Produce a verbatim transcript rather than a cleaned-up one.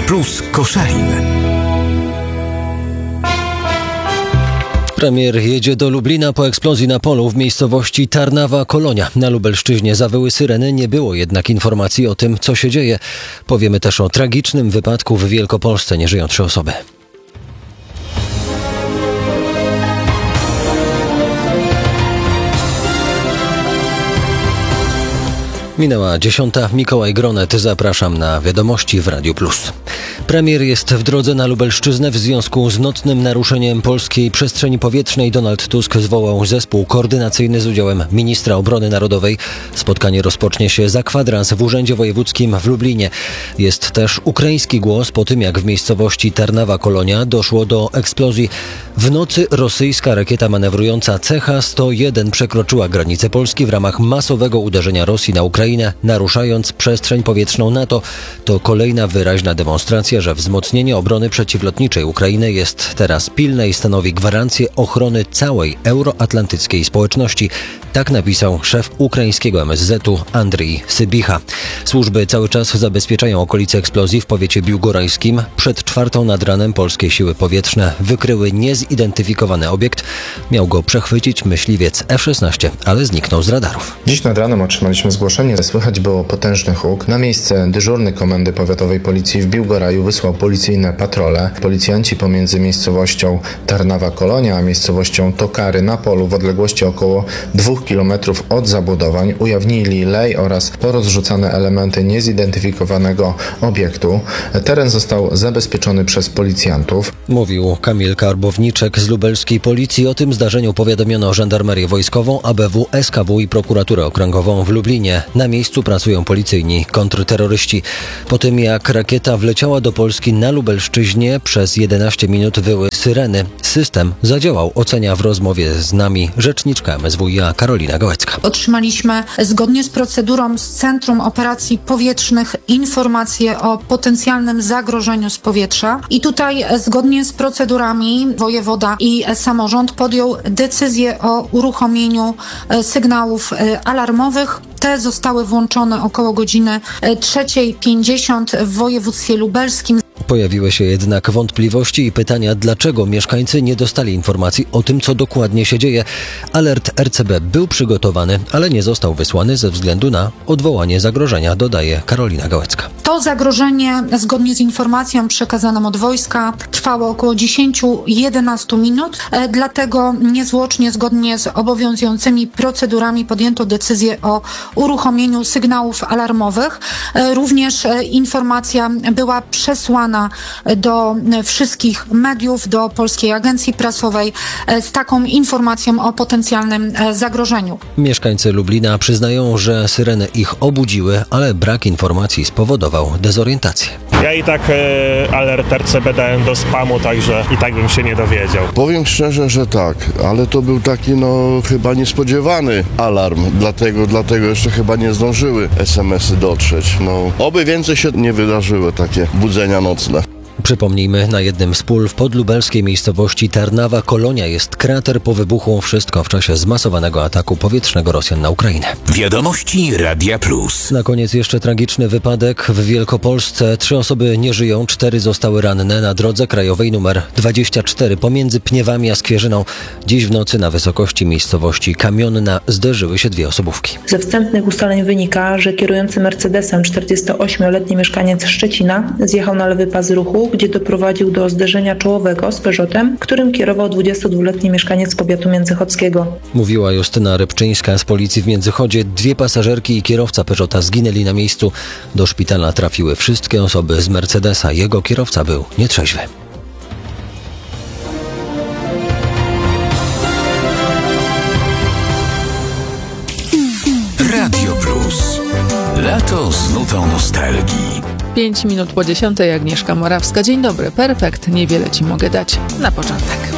Plus Koszalin. Premier jedzie do Lublina po eksplozji na polu w miejscowości Tarnawa-Kolonia. Na Lubelszczyźnie zawyły syreny, nie było jednak informacji o tym, co się dzieje. Powiemy też o tragicznym wypadku w Wielkopolsce. Nie żyją trzy osoby. Minęła dziesiąta. Mikołaj Gronet. Zapraszam na wiadomości w Radiu Plus. Premier jest w drodze na Lubelszczyznę. W związku z nocnym naruszeniem polskiej przestrzeni powietrznej Donald Tusk zwołał zespół koordynacyjny z udziałem ministra obrony narodowej. Spotkanie rozpocznie się za kwadrans w Urzędzie Wojewódzkim w Lublinie. Jest też ukraiński głos po tym, jak w miejscowości Tarnawa-Kolonia doszło do eksplozji. W nocy rosyjska rakieta manewrująca C H sto jeden przekroczyła granicę Polski w ramach masowego uderzenia Rosji na Ukrainę, naruszając przestrzeń powietrzną NATO. To kolejna wyraźna demonstracja, że wzmocnienie obrony przeciwlotniczej Ukrainy jest teraz pilne i stanowi gwarancję ochrony całej euroatlantyckiej społeczności. Tak napisał szef ukraińskiego M S Z u Andrii Sybicha. Służby cały czas zabezpieczają okolice eksplozji w powiecie biłgorajskim. Przed czwartą nad ranem polskie siły powietrzne wykryły niezidentyfikowany obiekt. Miał go przechwycić myśliwiec F szesnaście, ale zniknął z radarów. Dziś nad ranem otrzymaliśmy zgłoszenie, że słychać było potężny huk. Na miejsce dyżurny Komendy Powiatowej Policji w Biłgoraju wysłał policyjne patrole. Policjanci pomiędzy miejscowością Tarnawa-Kolonia a miejscowością Tokary na polu w odległości około dwóch kilometrów od zabudowań ujawnili lej oraz porozrzucane elementy niezidentyfikowanego obiektu. Teren został zabezpieczony przez policjantów. Mówił Kamil Karbowniczek z lubelskiej policji. O tym zdarzeniu powiadomiono Żandarmerię Wojskową, A B W, S K W i Prokuraturę Okręgową w Lublinie. Na miejscu pracują policyjni kontrterroryści. Po tym jak rakieta wleciała do Polski na Lubelszczyźnie, przez jedenaście minut wyły syreny. System zadziałał, ocenia w rozmowie z nami rzeczniczka M S W i A Karolina Gołecka. Otrzymaliśmy zgodnie z procedurą z Centrum Operacji Powietrznych informacje o potencjalnym zagrożeniu z powietrza i tutaj zgodnie z procedurami wojewoda i samorząd podjął decyzję o uruchomieniu sygnałów alarmowych. Te zostały włączone około godziny trzecia pięćdziesiąt w województwie lubelskim. Pojawiły się jednak wątpliwości i pytania, dlaczego mieszkańcy nie dostali informacji o tym, co dokładnie się dzieje. Alert R C B był przygotowany, ale nie został wysłany ze względu na odwołanie zagrożenia, dodaje Karolina Gołecka. To zagrożenie, zgodnie z informacją przekazaną od wojska, trwało około dziesięć do jedenastu minut, e, dlatego niezwłocznie, zgodnie z obowiązującymi procedurami podjęto decyzję o uruchomieniu sygnałów alarmowych. E, również e, informacja była przesłana do wszystkich mediów, do Polskiej Agencji Prasowej e, z taką informacją o potencjalnym e, zagrożeniu. Mieszkańcy Lublina przyznają, że syreny ich obudziły, ale brak informacji spowodował dezorientację. Ja i tak e, alert R C B dałem do spamu, także i tak bym się nie dowiedział. Powiem szczerze, że tak, ale to był taki no chyba niespodziewany alarm, dlatego, dlatego jeszcze chyba nie zdążyły es em esy dotrzeć. No, oby więcej się nie wydarzyły takie budzenia nocne. Przypomnijmy, na jednym z pól w podlubelskiej miejscowości Tarnawa-Kolonia jest krater po wybuchu. Wszystko w czasie zmasowanego ataku powietrznego Rosjan na Ukrainę. Wiadomości Radia Plus. Na koniec jeszcze tragiczny wypadek w Wielkopolsce. Trzy osoby nie żyją, cztery zostały ranne na drodze krajowej numer dwadzieścia cztery pomiędzy Pniewami a Skwierzyną. Dziś w nocy na wysokości miejscowości Kamionna zderzyły się dwie osobówki. Ze wstępnych ustaleń wynika, że kierujący Mercedesem czterdziestoośmioletni mieszkaniec Szczecina zjechał na lewy pas ruchu, gdzie doprowadził do zderzenia czołowego z Peugeotem, którym kierował dwudziestodwuletni mieszkaniec powiatu międzychodzkiego. Mówiła Justyna Rybczyńska z policji w Międzychodzie. Dwie pasażerki i kierowca Peugeota zginęli na miejscu. Do szpitala trafiły wszystkie osoby z Mercedesa. Jego kierowca był nietrzeźwy. Radio Plus. Lato z nutą nostalgii. Pięć minut po dziesiątej, Agnieszka Morawska. Dzień dobry, perfekt. Niewiele Ci mogę dać na początek.